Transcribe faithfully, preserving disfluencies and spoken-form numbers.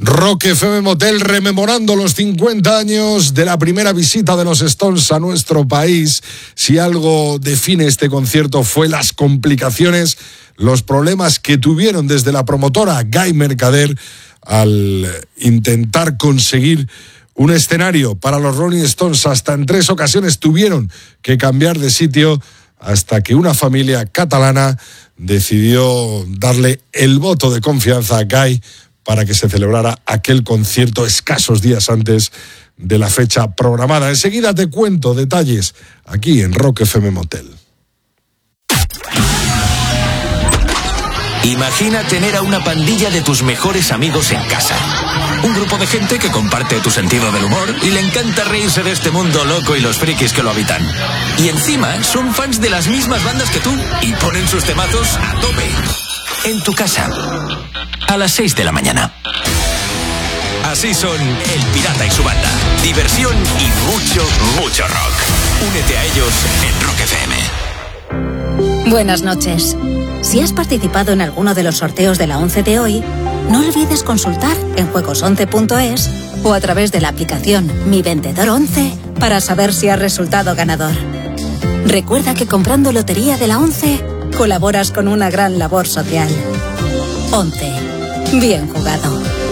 Rock F M Motel, rememorando los cincuenta años de la primera visita de los Stones a nuestro país. Si algo define este concierto fue las complicaciones, los problemas que tuvieron desde la promotora Guy Mercader al intentar conseguir un escenario para los Rolling Stones. Hasta en tres ocasiones tuvieron que cambiar de sitio hasta que una familia catalana decidió darle el voto de confianza a Guy para que se celebrara aquel concierto escasos días antes de la fecha programada. Enseguida te cuento detalles aquí en Rock F M Motel. Imagina tener a una pandilla de tus mejores amigos en casa. Un grupo de gente que comparte tu sentido del humor y le encanta reírse de este mundo loco y los frikis que lo habitan. Y encima son fans de las mismas bandas que tú y ponen sus temazos a tope. En tu casa, a las seis de la mañana. Así son El Pirata y su banda. Diversión y mucho, mucho rock. Únete a ellos en Rock F M. Buenas noches. Si has participado en alguno de los sorteos de la once de hoy, no olvides consultar en juegos once punto es o a través de la aplicación Mi Vendedor once para saber si has resultado ganador. Recuerda que comprando Lotería de la once, colaboras con una gran labor social. once. Bien jugado.